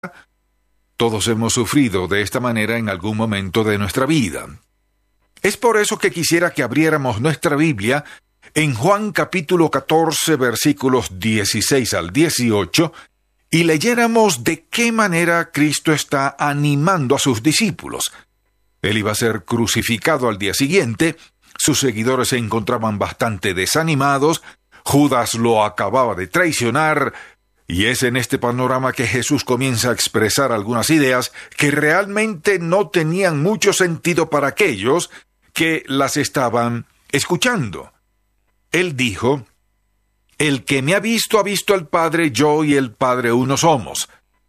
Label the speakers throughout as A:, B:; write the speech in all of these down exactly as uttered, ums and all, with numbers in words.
A: Todos hemos sufrido de esta manera en algún momento de nuestra vida. Es por eso que quisiera que abriéramos nuestra Biblia en Juan capítulo catorce, versículos dieciséis al dieciocho, y leyéramos de qué manera Cristo está animando a sus discípulos. Él iba a ser crucificado al día siguiente, sus seguidores se encontraban bastante desanimados, Judas lo acababa de traicionar, y es en este panorama que Jesús comienza a expresar algunas ideas que realmente no tenían mucho sentido para aquellos que las estaban escuchando. Él dijo: «El que me ha visto ha visto al Padre, yo y el Padre uno somos».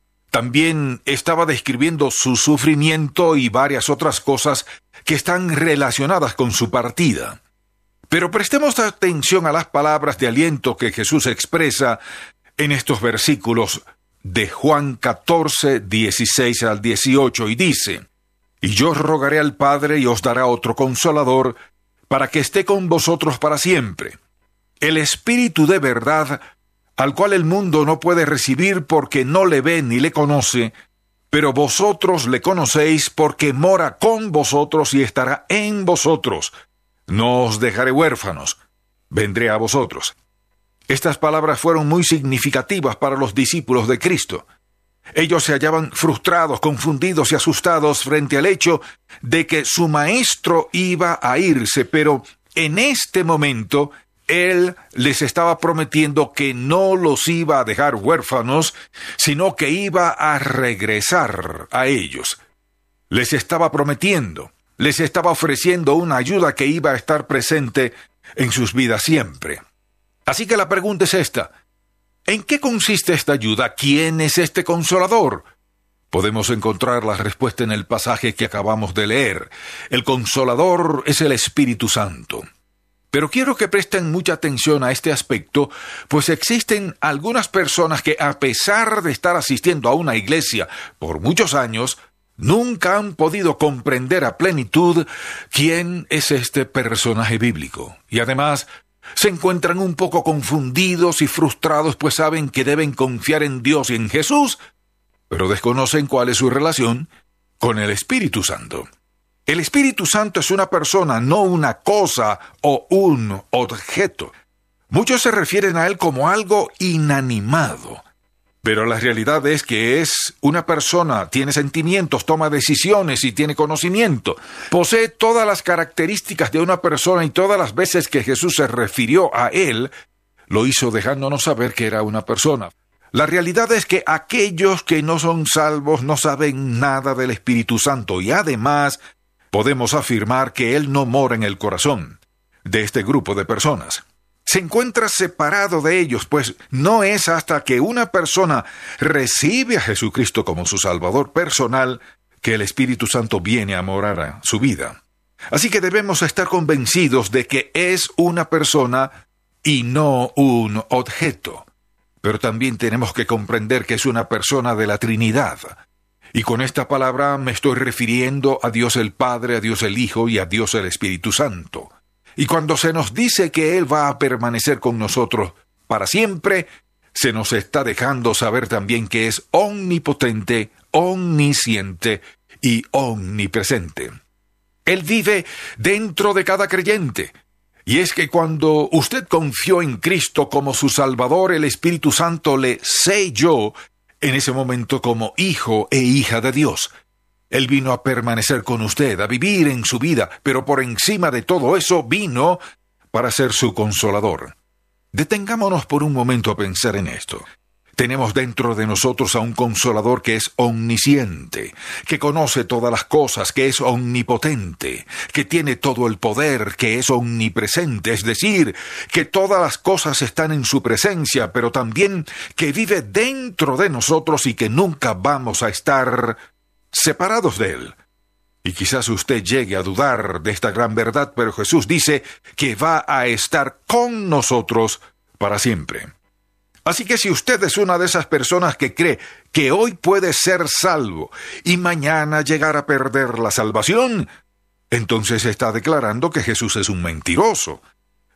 A: También estaba describiendo su sufrimiento y varias otras cosas que están relacionadas con su partida. Pero prestemos atención a las palabras de aliento que Jesús expresa en estos versículos de Juan catorce, dieciséis al dieciocho, y dice: «Y yo rogaré al Padre y os dará otro Consolador, para que esté con vosotros para siempre, el Espíritu de verdad, al cual el mundo no puede recibir porque no le ve ni le conoce, pero vosotros le conocéis porque mora con vosotros y estará en vosotros. No os dejaré huérfanos, vendré a vosotros». Estas palabras fueron muy significativas para los discípulos de Cristo. Ellos se hallaban frustrados, confundidos y asustados frente al hecho de que su maestro iba a irse, pero en este momento Él les estaba prometiendo que no los iba a dejar huérfanos, sino que iba a regresar a ellos. Les estaba prometiendo, les estaba ofreciendo una ayuda que iba a estar presente en sus vidas siempre. Así que la pregunta es esta: ¿en qué consiste esta ayuda? ¿Quién es este Consolador? Podemos encontrar la respuesta en el pasaje que acabamos de leer. El Consolador es el Espíritu Santo. Pero quiero que presten mucha atención a este aspecto, pues existen algunas personas que, a pesar de estar asistiendo a una iglesia por muchos años, nunca han podido comprender a plenitud quién es este personaje bíblico. Y además, se encuentran un poco confundidos y frustrados, pues saben que deben confiar en Dios y en Jesús, pero desconocen cuál es su relación con el Espíritu Santo. El Espíritu Santo es una persona, no una cosa o un objeto. Muchos se refieren a Él como algo inanimado, pero la realidad es que es una persona, tiene sentimientos, toma decisiones y tiene conocimiento. Posee todas las características de una persona, y todas las veces que Jesús se refirió a Él, lo hizo dejándonos saber que era una persona. La realidad es que aquellos que no son salvos no saben nada del Espíritu Santo, y además podemos afirmar que Él no mora en el corazón de este grupo de personas. Se encuentra separado de ellos, pues no es hasta que una persona recibe a Jesucristo como su Salvador personal que el Espíritu Santo viene a morar a su vida. Así que debemos estar convencidos de que es una persona y no un objeto. Pero también tenemos que comprender que es una persona de la Trinidad. Y con esta palabra me estoy refiriendo a Dios el Padre, a Dios el Hijo y a Dios el Espíritu Santo. Y cuando se nos dice que Él va a permanecer con nosotros para siempre, se nos está dejando saber también que es omnipotente, omnisciente y omnipresente. Él vive dentro de cada creyente. Y es que cuando usted confió en Cristo como su Salvador, el Espíritu Santo le selló en ese momento como hijo e hija de Dios. Él vino a permanecer con usted, a vivir en su vida, pero por encima de todo eso vino para ser su Consolador. Detengámonos por un momento a pensar en esto. Tenemos dentro de nosotros a un Consolador que es omnisciente, que conoce todas las cosas, que es omnipotente, que tiene todo el poder, que es omnipresente, es decir, que todas las cosas están en su presencia, pero también que vive dentro de nosotros y que nunca vamos a estar separados de Él. Y quizás usted llegue a dudar de esta gran verdad, pero Jesús dice que va a estar con nosotros para siempre. Así que si usted es una de esas personas que cree que hoy puede ser salvo y mañana llegar a perder la salvación, entonces está declarando que Jesús es un mentiroso.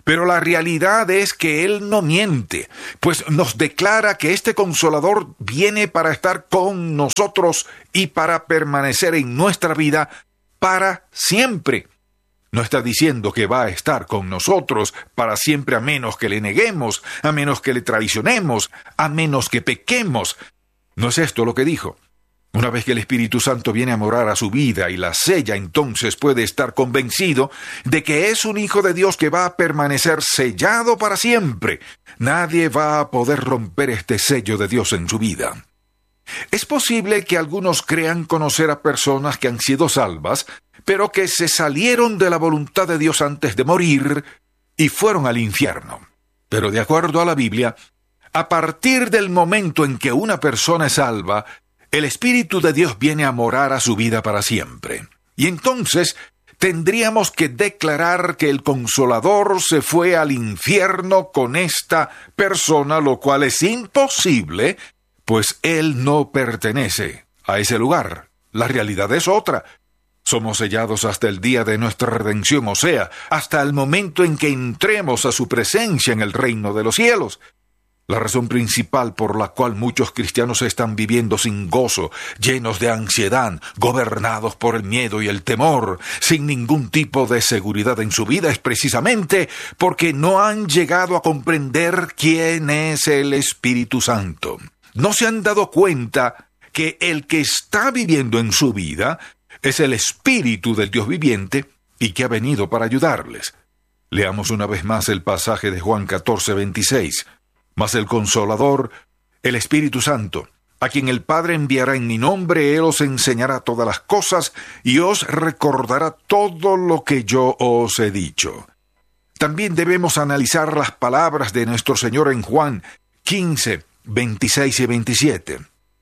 A: Pero la realidad es que Él no miente, pues nos declara que este Consolador viene para estar con nosotros y para permanecer en nuestra vida para siempre. No está diciendo que va a estar con nosotros para siempre a menos que le neguemos, a menos que le traicionemos, a menos que pequemos. No es esto lo que dijo. Una vez que el Espíritu Santo viene a morar a su vida y la sella, entonces puede estar convencido de que es un hijo de Dios que va a permanecer sellado para siempre. Nadie va a poder romper este sello de Dios en su vida. Es posible que algunos crean conocer a personas que han sido salvas, pero que se salieron de la voluntad de Dios antes de morir y fueron al infierno. Pero de acuerdo a la Biblia, a partir del momento en que una persona es salva, el Espíritu de Dios viene a morar a su vida para siempre. Y entonces tendríamos que declarar que el Consolador se fue al infierno con esta persona, lo cual es imposible, pues Él no pertenece a ese lugar. La realidad es otra. Somos sellados hasta el día de nuestra redención, o sea, hasta el momento en que entremos a su presencia en el reino de los cielos. La razón principal por la cual muchos cristianos están viviendo sin gozo, llenos de ansiedad, gobernados por el miedo y el temor, sin ningún tipo de seguridad en su vida, es precisamente porque no han llegado a comprender quién es el Espíritu Santo. No se han dado cuenta que el que está viviendo en su vida es el Espíritu del Dios viviente y que ha venido para ayudarles. Leamos una vez más el pasaje de Juan catorce, veintiséis. Mas el Consolador, el Espíritu Santo, a quien el Padre enviará en mi nombre, Él os enseñará todas las cosas y os recordará todo lo que yo os he dicho. También debemos analizar las palabras de nuestro Señor en Juan quince, veintiséis y veintisiete.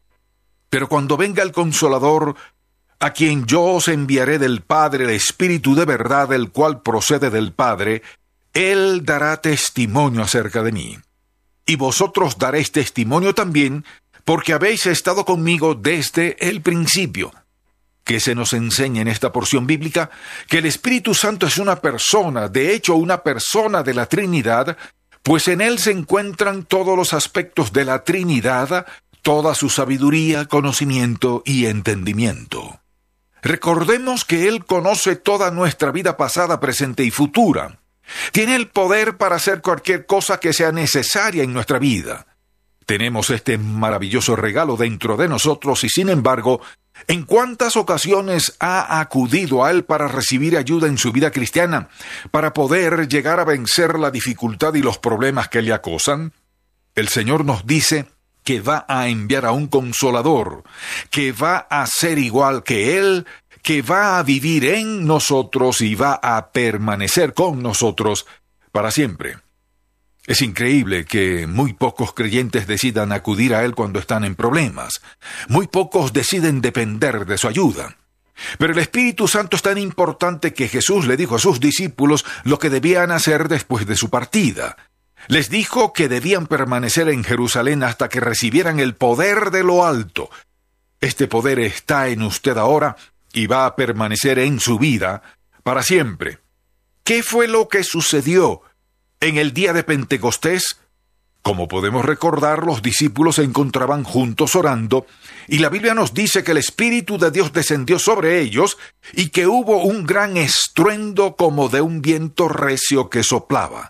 A: Pero cuando venga el Consolador, a quien yo os enviaré del Padre, el Espíritu de verdad, el cual procede del Padre, Él dará testimonio acerca de mí. Y vosotros daréis testimonio también, porque habéis estado conmigo desde el principio. Que se nos enseña en esta porción bíblica que el Espíritu Santo es una persona, de hecho una persona de la Trinidad, pues en él se encuentran todos los aspectos de la Trinidad, toda su sabiduría, conocimiento y entendimiento. Recordemos que Él conoce toda nuestra vida pasada, presente y futura. Tiene el poder para hacer cualquier cosa que sea necesaria en nuestra vida. Tenemos este maravilloso regalo dentro de nosotros y, sin embargo, ¿en cuántas ocasiones ha acudido a Él para recibir ayuda en su vida cristiana, para poder llegar a vencer la dificultad y los problemas que le acosan? El Señor nos dice que va a enviar a un Consolador, que va a ser igual que Él, que va a vivir en nosotros y va a permanecer con nosotros para siempre. Es increíble que muy pocos creyentes decidan acudir a Él cuando están en problemas. Muy pocos deciden depender de su ayuda. Pero el Espíritu Santo es tan importante que Jesús le dijo a sus discípulos lo que debían hacer después de su partida. Les dijo que debían permanecer en Jerusalén hasta que recibieran el poder de lo alto. Este poder está en usted ahora y va a permanecer en su vida para siempre. ¿Qué fue lo que sucedió en el día de Pentecostés? Como podemos recordar, los discípulos se encontraban juntos orando, y la Biblia nos dice que el Espíritu de Dios descendió sobre ellos y que hubo un gran estruendo como de un viento recio que soplaba.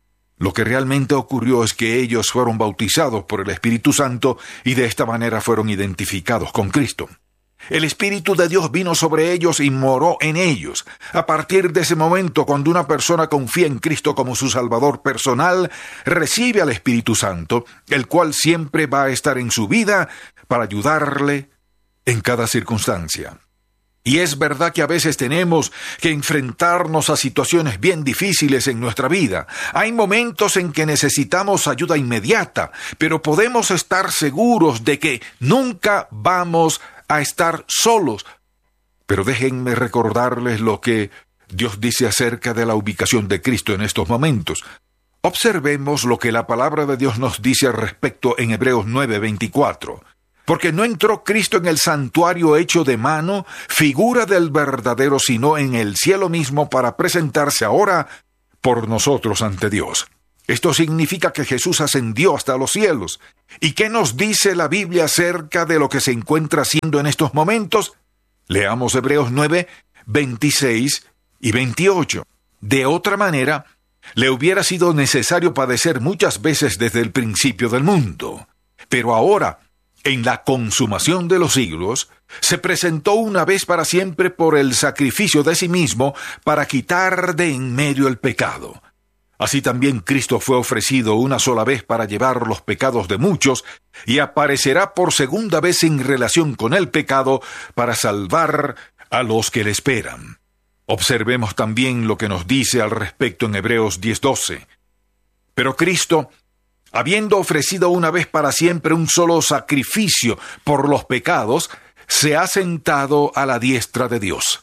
A: Lo que realmente ocurrió es que ellos fueron bautizados por el Espíritu Santo y de esta manera fueron identificados con Cristo. El Espíritu de Dios vino sobre ellos y moró en ellos. A partir de ese momento, cuando una persona confía en Cristo como su Salvador personal, recibe al Espíritu Santo, el cual siempre va a estar en su vida para ayudarle en cada circunstancia. Y es verdad que a veces tenemos que enfrentarnos a situaciones bien difíciles en nuestra vida. Hay momentos en que necesitamos ayuda inmediata, pero podemos estar seguros de que nunca vamos a estar solos. Pero déjenme recordarles lo que Dios dice acerca de la ubicación de Cristo en estos momentos. Observemos lo que la palabra de Dios nos dice al respecto en Hebreos nueve veinticuatro. Porque no entró Cristo en el santuario hecho de mano, figura del verdadero, sino en el cielo mismo, para presentarse ahora por nosotros ante Dios. Esto significa que Jesús ascendió hasta los cielos. ¿Y qué nos dice la Biblia acerca de lo que se encuentra haciendo en estos momentos? Leamos Hebreos nueve, veintiséis y veintiocho. De otra manera, le hubiera sido necesario padecer muchas veces desde el principio del mundo. Pero ahora, en la consumación de los siglos, se presentó una vez para siempre por el sacrificio de sí mismo para quitar de en medio el pecado. Así también Cristo fue ofrecido una sola vez para llevar los pecados de muchos y aparecerá por segunda vez en relación con el pecado para salvar a los que le esperan. Observemos también lo que nos dice al respecto en Hebreos diez doce. Pero Cristo, habiendo ofrecido una vez para siempre un solo sacrificio por los pecados, se ha sentado a la diestra de Dios.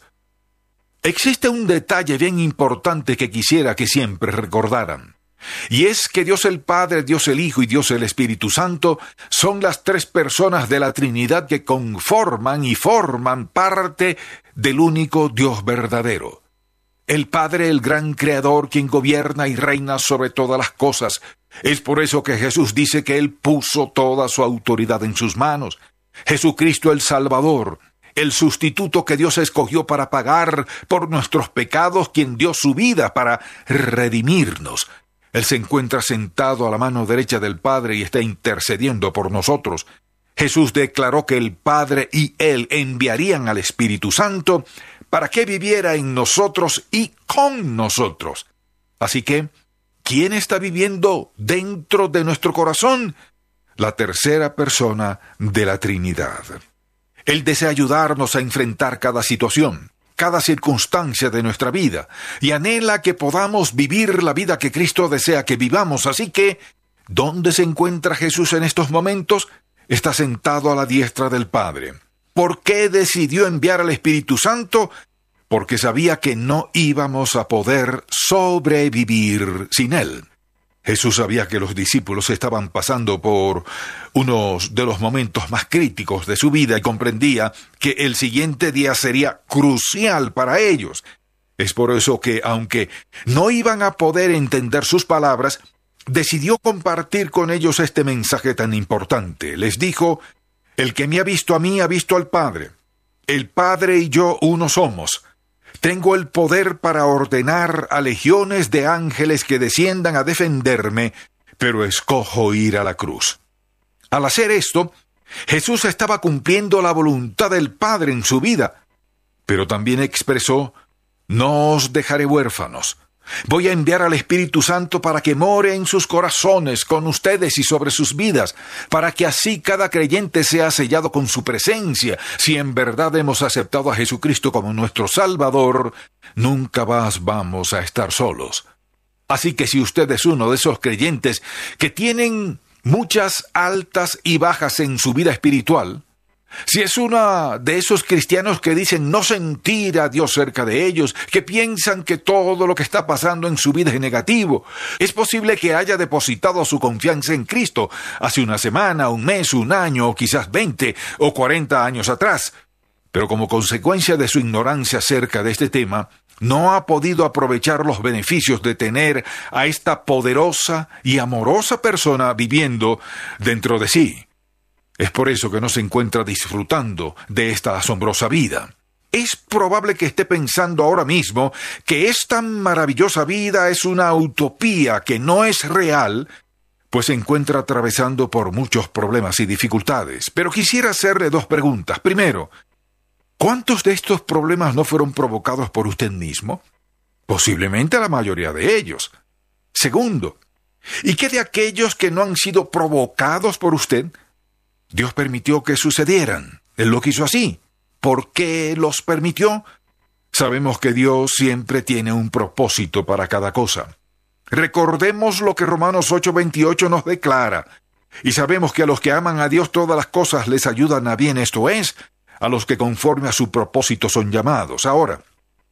A: Existe un detalle bien importante que quisiera que siempre recordaran, y es que Dios el Padre, Dios el Hijo y Dios el Espíritu Santo son las tres personas de la Trinidad que conforman y forman parte del único Dios verdadero. El Padre, el gran Creador, quien gobierna y reina sobre todas las cosas. Es por eso que Jesús dice que Él puso toda su autoridad en sus manos. Jesucristo el Salvador, el sustituto que Dios escogió para pagar por nuestros pecados, quien dio su vida para redimirnos. Él se encuentra sentado a la mano derecha del Padre y está intercediendo por nosotros. Jesús declaró que el Padre y Él enviarían al Espíritu Santo para que viviera en nosotros y con nosotros. Así que, ¿quién está viviendo dentro de nuestro corazón? La tercera persona de la Trinidad. Él desea ayudarnos a enfrentar cada situación, cada circunstancia de nuestra vida, y anhela que podamos vivir la vida que Cristo desea que vivamos. Así que, ¿dónde se encuentra Jesús en estos momentos? Está sentado a la diestra del Padre. ¿Por qué decidió enviar al Espíritu Santo? Porque sabía que no íbamos a poder sobrevivir sin Él. Jesús sabía que los discípulos estaban pasando por unos de los momentos más críticos de su vida y comprendía que el siguiente día sería crucial para ellos. Es por eso que, aunque no iban a poder entender sus palabras, decidió compartir con ellos este mensaje tan importante. Les dijo: el que me ha visto a mí ha visto al Padre. El Padre y yo uno somos. Tengo el poder para ordenar a legiones de ángeles que desciendan a defenderme, pero escojo ir a la cruz. Al hacer esto, Jesús estaba cumpliendo la voluntad del Padre en su vida, pero también expresó: no os dejaré huérfanos. Voy a enviar al Espíritu Santo para que more en sus corazones, con ustedes y sobre sus vidas, para que así cada creyente sea sellado con su presencia. Si en verdad hemos aceptado a Jesucristo como nuestro Salvador, nunca más vamos a estar solos. Así que si usted es uno de esos creyentes que tienen muchas altas y bajas en su vida espiritual, si es uno de esos cristianos que dicen no sentir a Dios cerca de ellos, que piensan que todo lo que está pasando en su vida es negativo, es posible que haya depositado su confianza en Cristo hace una semana, un mes, un año, o quizás veinte o cuarenta años atrás, pero como consecuencia de su ignorancia acerca de este tema, no ha podido aprovechar los beneficios de tener a esta poderosa y amorosa persona viviendo dentro de sí. Es por eso que no se encuentra disfrutando de esta asombrosa vida. Es probable que esté pensando ahora mismo que esta maravillosa vida es una utopía que no es real, pues se encuentra atravesando por muchos problemas y dificultades. Pero quisiera hacerle dos preguntas. Primero, ¿cuántos de estos problemas no fueron provocados por usted mismo? Posiblemente la mayoría de ellos. Segundo, ¿y qué de aquellos que no han sido provocados por usted? Dios permitió que sucedieran. Él lo quiso así. ¿Por qué los permitió? Sabemos que Dios siempre tiene un propósito para cada cosa. Recordemos lo que Romanos ocho veintiocho nos declara. Y sabemos que a los que aman a Dios todas las cosas les ayudan a bien, esto es, a los que conforme a su propósito son llamados. Ahora,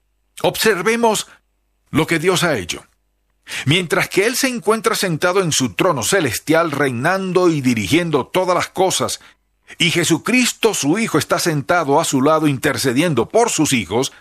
A: observemos lo que Dios ha hecho. Mientras que Él se encuentra sentado en su trono celestial, reinando y dirigiendo todas las cosas, y Jesucristo, su Hijo, está sentado a su lado intercediendo por sus hijos,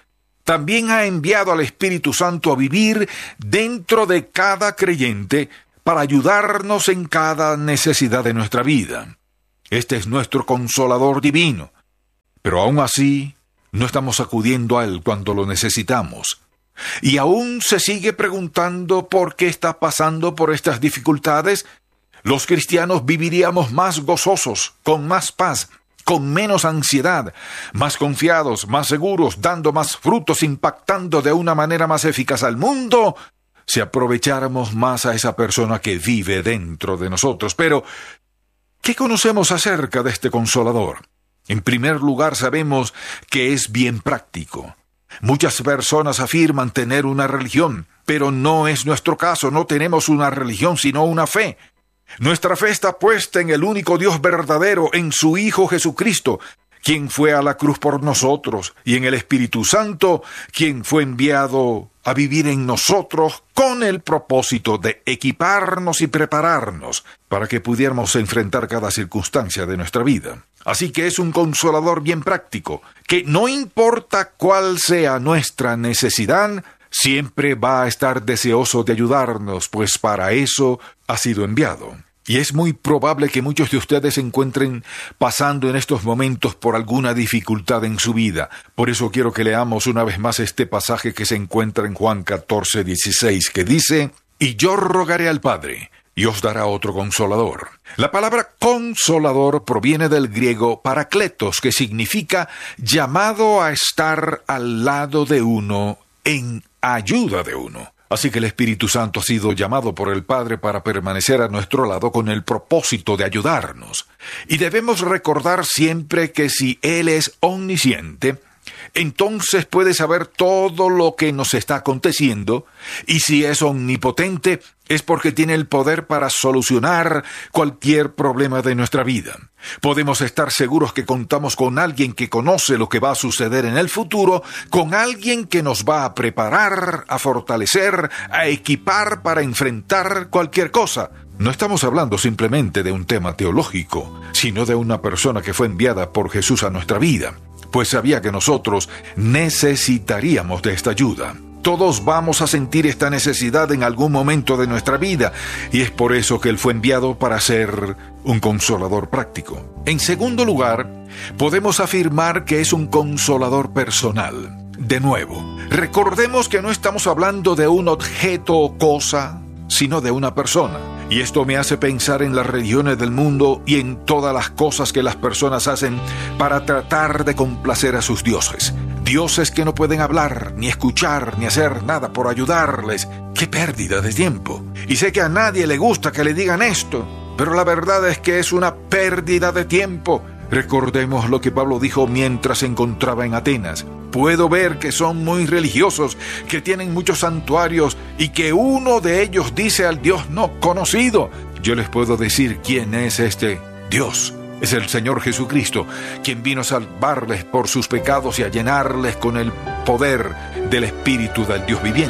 A: también ha enviado al Espíritu Santo a vivir dentro de cada creyente para ayudarnos en cada necesidad de nuestra vida. Este es nuestro Consolador divino. Pero aún así, no estamos acudiendo a Él cuando lo necesitamos. Y aún se sigue preguntando por qué está pasando por estas dificultades. Los cristianos viviríamos más gozosos, con más paz, con menos ansiedad, más confiados, más seguros, dando más frutos, impactando de una manera más eficaz al mundo, si aprovecháramos más a esa persona que vive dentro de nosotros. Pero, ¿qué conocemos acerca de este Consolador? En primer lugar, sabemos que es bien práctico. Muchas personas afirman tener una religión, pero no es nuestro caso. No tenemos una religión, sino una fe. Nuestra fe está puesta en el único Dios verdadero, en su Hijo Jesucristo, quien fue a la cruz por nosotros, y en el Espíritu Santo, quien fue enviado a vivir en nosotros con el propósito de equiparnos y prepararnos para que pudiéramos enfrentar cada circunstancia de nuestra vida. Así que es un Consolador bien práctico, que no importa cuál sea nuestra necesidad, siempre va a estar deseoso de ayudarnos, pues para eso ha sido enviado. Y es muy probable que muchos de ustedes se encuentren pasando en estos momentos por alguna dificultad en su vida. Por eso quiero que leamos una vez más este pasaje que se encuentra en Juan catorce, dieciséis, que dice: «Y yo rogaré al Padre, y os dará otro Consolador». La palabra Consolador proviene del griego parakletos, que significa llamado a estar al lado de uno, en ayuda de uno. Así que el Espíritu Santo ha sido llamado por el Padre para permanecer a nuestro lado con el propósito de ayudarnos. Y debemos recordar siempre que si Él es omnisciente, entonces puede saber todo lo que nos está aconteciendo, y si es omnipotente, es porque tiene el poder para solucionar cualquier problema de nuestra vida. Podemos estar seguros que contamos con alguien que conoce lo que va a suceder en el futuro, con alguien que nos va a preparar, a fortalecer, a equipar para enfrentar cualquier cosa. No estamos hablando simplemente de un tema teológico, sino de una persona que fue enviada por Jesús a nuestra vida, pues sabía que nosotros necesitaríamos de esta ayuda. Todos vamos a sentir esta necesidad en algún momento de nuestra vida, y es por eso que Él fue enviado para ser un Consolador práctico. En segundo lugar, podemos afirmar que es un Consolador personal. De nuevo, recordemos que no estamos hablando de un objeto o cosa, sino de una persona. Y esto me hace pensar en las religiones del mundo y en todas las cosas que las personas hacen para tratar de complacer a sus dioses. Dioses que no pueden hablar, ni escuchar, ni hacer nada por ayudarles. ¡Qué pérdida de tiempo! Y sé que a nadie le gusta que le digan esto, pero la verdad es que es una pérdida de tiempo. Recordemos lo que Pablo dijo mientras se encontraba en Atenas. Puedo ver que son muy religiosos, que tienen muchos santuarios y que uno de ellos dice al Dios no conocido. Yo les puedo decir quién es este Dios. Es el Señor Jesucristo, quien vino a salvarles por sus pecados y a llenarles con el poder del Espíritu del Dios viviente.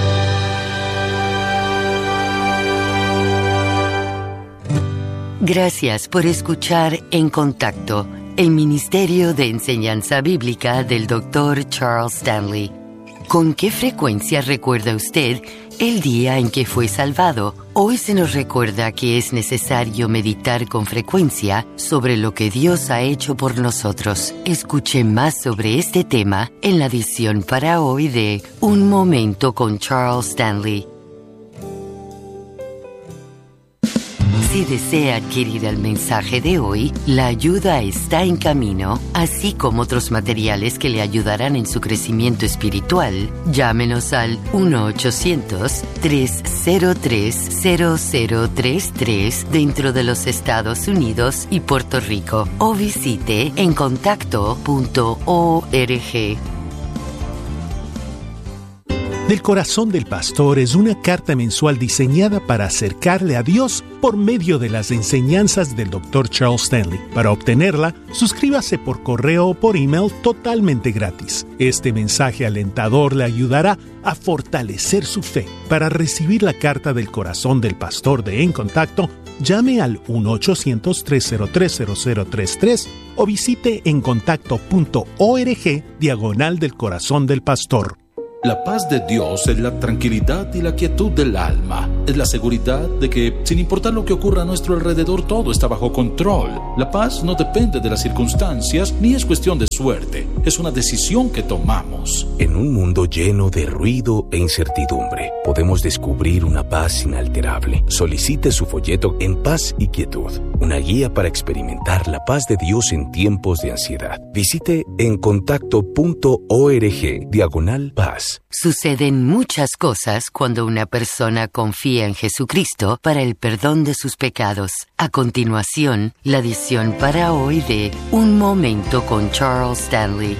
B: Gracias por escuchar En Contacto, el Ministerio de Enseñanza Bíblica del doctor Charles Stanley. ¿Con qué frecuencia recuerda usted el día en que fue salvado? Hoy se nos recuerda que es necesario meditar con frecuencia sobre lo que Dios ha hecho por nosotros. Escuche más sobre este tema en la edición para hoy de Un Momento con Charles Stanley. Si desea adquirir el mensaje de hoy, la ayuda está en camino, así como otros materiales que le ayudarán en su crecimiento espiritual. Llámenos al uno ochocientos, tres cero tres, cero cero tres tres dentro de los Estados Unidos y Puerto Rico o visite en contacto punto org.
C: Del corazón del pastor es una carta mensual diseñada para acercarle a Dios por medio de las enseñanzas del doctor Charles Stanley. Para obtenerla, suscríbase por correo o por email totalmente gratis. Este mensaje alentador le ayudará a fortalecer su fe. Para recibir la carta del corazón del pastor de En Contacto, llame al uno ochocientos, tres cero tres, cero cero tres tres o visite encontacto punto org diagonal del corazón del pastor.
D: La paz de Dios es la tranquilidad y la quietud del alma. Es la seguridad de que, sin importar lo que ocurra a nuestro alrededor, todo está bajo control. La paz no depende de las circunstancias ni es cuestión de suerte. Es una decisión que tomamos.
E: En un mundo lleno de ruido e incertidumbre, podemos descubrir una paz inalterable. Solicite su folleto En Paz y Quietud, una guía para experimentar la paz de Dios en tiempos de ansiedad. Visite encontacto punto org diagonal paz.
B: Suceden muchas cosas cuando una persona confía en Jesucristo para el perdón de sus pecados. A continuación, la edición para hoy de Un Momento con Charles Stanley.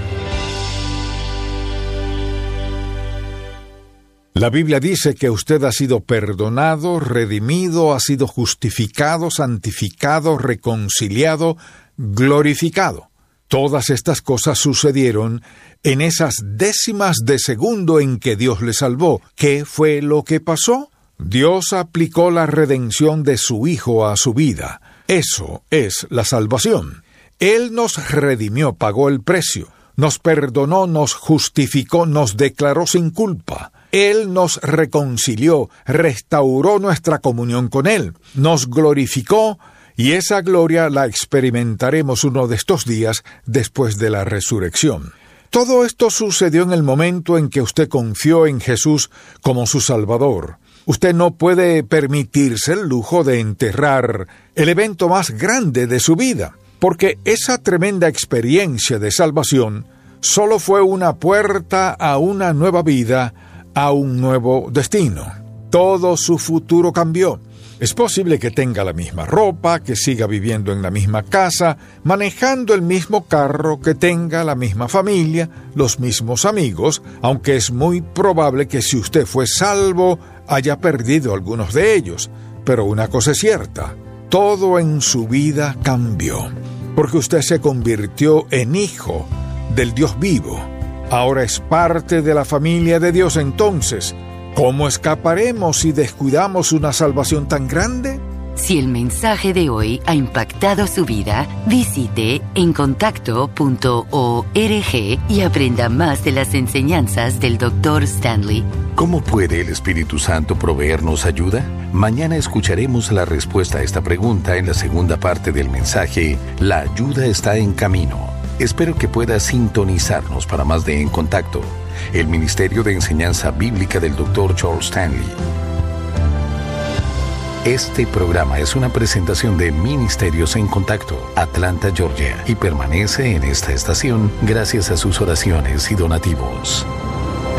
A: La Biblia dice que usted ha sido perdonado, redimido, ha sido justificado, santificado, reconciliado, glorificado. Todas estas cosas sucedieron en esas décimas de segundo en que Dios le salvó. ¿Qué fue lo que pasó? Dios aplicó la redención de su Hijo a su vida. Eso es la salvación. Él nos redimió, pagó el precio, nos perdonó, nos justificó, nos declaró sin culpa. Él nos reconcilió, restauró nuestra comunión con Él, nos glorificó, y esa gloria la experimentaremos uno de estos días después de la resurrección. Todo esto sucedió en el momento en que usted confió en Jesús como su Salvador. Usted no puede permitirse el lujo de enterrar el evento más grande de su vida, porque esa tremenda experiencia de salvación solo fue una puerta a una nueva vida, a un nuevo destino. Todo su futuro cambió. Es posible que tenga la misma ropa, que siga viviendo en la misma casa, manejando el mismo carro, que tenga la misma familia, los mismos amigos, aunque es muy probable que si usted fue salvo, haya perdido algunos de ellos. Pero una cosa es cierta, todo en su vida cambió, porque usted se convirtió en hijo del Dios vivo. Ahora es parte de la familia de Dios. Entonces, ¿cómo escaparemos si descuidamos una salvación tan grande?
B: Si el mensaje de hoy ha impactado su vida, visite encontacto punto org y aprenda más de las enseñanzas del doctor Stanley.
E: ¿Cómo puede el Espíritu Santo proveernos ayuda? Mañana escucharemos la respuesta a esta pregunta en la segunda parte del mensaje La ayuda está en camino. Espero que pueda sintonizarnos para más de En Contacto, el Ministerio de Enseñanza Bíblica del doctor Charles Stanley. Este programa es una presentación de Ministerios en Contacto, Atlanta, Georgia, y permanece en esta estación gracias a sus oraciones y donativos.